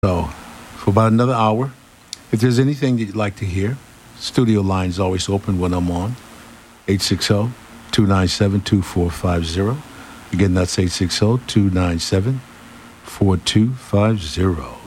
So, for about another hour, if there's anything that you'd like to hear, studio line's always open when I'm on. 860-297-2450. Again, that's 860-297-4250.